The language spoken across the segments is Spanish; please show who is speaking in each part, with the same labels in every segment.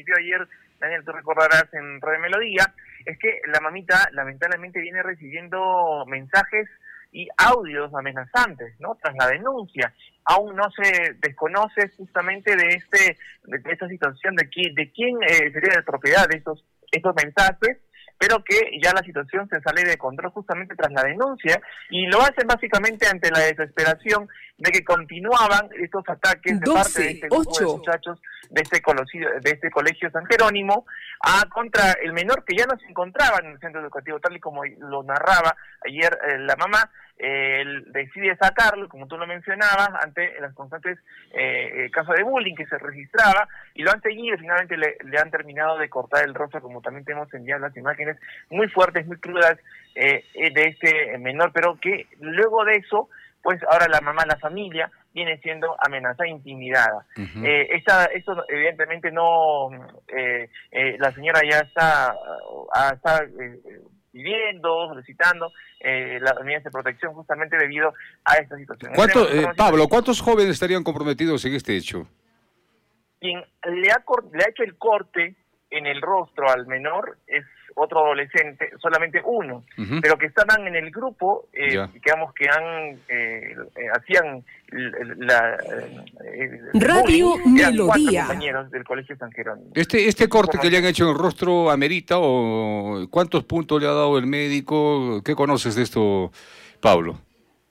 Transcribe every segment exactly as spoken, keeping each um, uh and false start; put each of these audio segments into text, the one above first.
Speaker 1: transmitió ayer, Daniel, tú recordarás en Radio Melodía, es que la mamita lamentablemente viene recibiendo mensajes y audios amenazantes, ¿no? Tras la denuncia. Aún no se desconoce justamente de este de esta situación de, qui, de quién eh, sería la propiedad de estos, estos mensajes, pero que ya la situación se sale de control justamente tras la denuncia, y lo hacen básicamente ante la desesperación de que continuaban estos ataques de parte de este grupo de muchachos de este, conocido, de este colegio San Jerónimo a contra el menor que ya no se encontraba en el centro educativo, tal y como lo narraba ayer eh, la mamá. Eh, él decide sacarlo, como tú lo mencionabas, ante las constantes eh, casos de bullying que se registraba, y lo han seguido, y finalmente le, le han terminado de cortar el rostro, como también te hemos enviado las imágenes muy fuertes, muy crudas eh, de este menor, pero que luego de eso, pues ahora la mamá, la familia, viene siendo amenazada e intimidada. Uh-huh. eh, esa, eso evidentemente no, eh, eh, la señora ya está, uh, está eh, pidiendo, solicitando eh, las medidas de protección justamente debido a esta situación.
Speaker 2: ¿Cuánto, eh, Pablo, ¿cuántos jóvenes estarían comprometidos en este hecho?
Speaker 1: Quien le ha, le ha hecho el corte en el rostro al menor es otro adolescente, solamente uno, uh-huh. pero que estaban en el grupo, eh, digamos que han eh, hacían la, eh,
Speaker 3: Radio Melodía,
Speaker 1: compañeros del colegio San Jerónimo.
Speaker 2: Este este corte que le han hecho en el rostro amerita, o ¿cuántos puntos le ha dado el médico? ¿Qué conoces de esto, Pablo?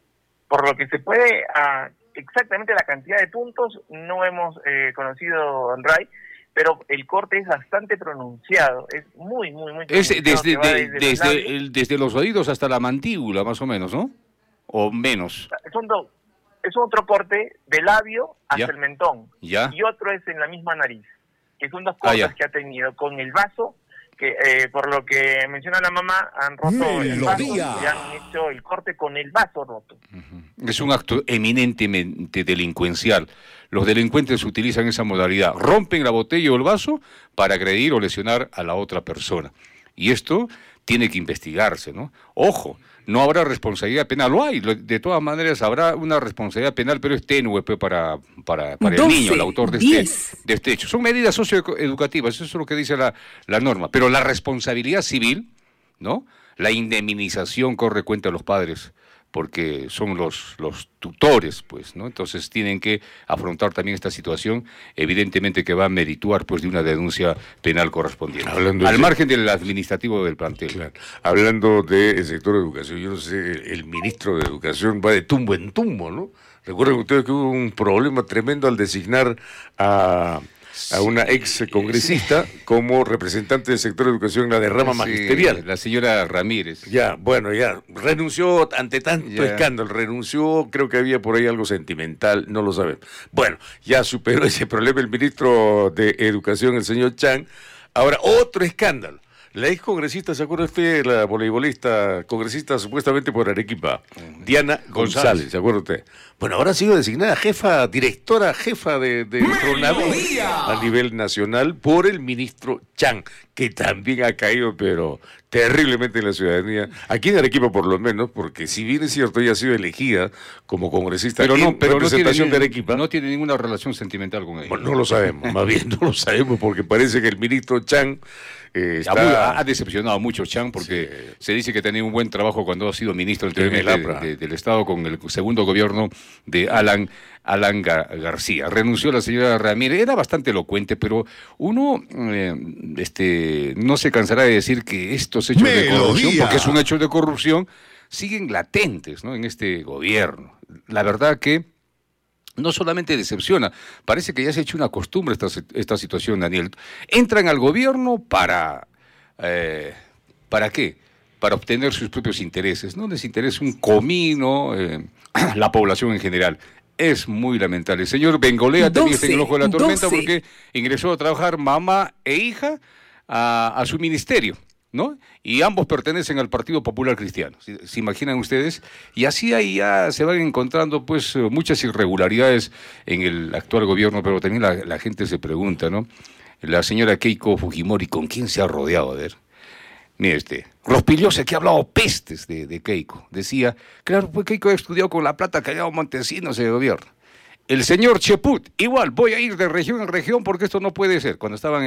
Speaker 1: Por lo que se puede, uh, exactamente la cantidad de puntos no hemos eh, conocido, Ray, pero el corte es bastante pronunciado, es muy, muy, muy
Speaker 2: es desde, de,
Speaker 1: desde,
Speaker 2: desde, los el, desde los oídos hasta la mandíbula, más o menos, ¿no? O menos.
Speaker 1: Es, un do, es otro corte de labio hasta
Speaker 2: ya.
Speaker 1: el mentón,
Speaker 2: ya.
Speaker 1: y otro es en la misma nariz, que son dos cortes ah, que ha tenido con el vaso, que eh, por lo que menciona la mamá, han roto Melodía. el vaso y han hecho el corte con el vaso roto.
Speaker 2: Uh-huh. Es un acto eminentemente delincuencial. Los delincuentes utilizan esa modalidad, rompen la botella o el vaso para agredir o lesionar a la otra persona. Y esto tiene que investigarse, ¿no? Ojo, no habrá responsabilidad penal, lo hay, de todas maneras habrá una responsabilidad penal, pero es tenue para, para, para el niño, el autor de este, de este hecho. Son medidas socioeducativas, eso es lo que dice la, la norma, pero la responsabilidad civil, ¿no? La indemnización corre cuenta a los padres, porque son los, los tutores, pues, ¿no? Entonces tienen que afrontar también esta situación, evidentemente que va a merituar, pues, de una denuncia penal correspondiente, Hablando al de... margen del administrativo del plantel.
Speaker 4: Claro. Hablando del sector de educación, yo no sé, el ministro de Educación va de tumbo en tumbo, ¿no? Recuerden ustedes que hubo un problema tremendo al designar a... a una ex congresista sí. como representante del sector de educación en la derrama sí, magisterial.
Speaker 2: La señora Ramírez.
Speaker 4: Ya, bueno, ya, renunció ante tanto ya. escándalo, renunció, creo que había por ahí algo sentimental, no lo sabemos. Bueno, ya superó ese problema el ministro de Educación, el señor Chang. Ahora, otro escándalo. La ex congresista, ¿se acuerda usted? La voleibolista, congresista supuestamente por Arequipa, uh-huh. Diana González, González, ¿se acuerda usted? Bueno, ahora ha sido designada jefa, directora jefa de, de Pronavent a nivel nacional por el ministro Chang, que también ha caído, pero terriblemente en la ciudadanía, aquí en Arequipa por lo menos, porque si bien es cierto, ella ha sido elegida como congresista
Speaker 2: pero no,
Speaker 4: en
Speaker 2: pero
Speaker 4: representación
Speaker 2: no tiene,
Speaker 4: de Arequipa.
Speaker 2: No tiene ninguna relación sentimental con ella.
Speaker 4: Bueno, no lo sabemos, más bien no lo sabemos, porque parece que el ministro Chang Eh, está...
Speaker 2: ha, ha decepcionado mucho Chang, porque sí. se dice que tenía un buen trabajo cuando ha sido ministro de, de, de, del Estado con el segundo gobierno de Alan, Alan Gar- García. Renunció la señora Ramírez, era bastante elocuente, pero uno eh, este, no se cansará de decir que estos hechos Melodía. de corrupción, porque es un hecho de corrupción, siguen latentes, ¿no?, en este gobierno. La verdad que no solamente decepciona, parece que ya se ha hecho una costumbre esta, esta situación, Daniel. Entran al gobierno para... Eh, ¿para qué? Para obtener sus propios intereses. No les interesa un comino, eh, la población en general. Es muy lamentable. El señor Bengolea también está en el ojo de la tormenta doce porque ingresó a trabajar mamá e hija a, a su ministerio, ¿no? Y ambos pertenecen al Partido Popular Cristiano, ¿se, se imaginan ustedes? Y así ahí ya se van encontrando pues muchas irregularidades en el actual gobierno, pero también la, la gente se pregunta, ¿no? La señora Keiko Fujimori, ¿con quién se ha rodeado? A ver, mire este, Rospigliosa, que ha hablado pestes de, de Keiko, decía, claro, pues Keiko ha estudiado con la plata que ha dado Montesinos en el gobierno. El señor Cheput, igual, voy a ir de región en región porque esto no puede ser, cuando estaban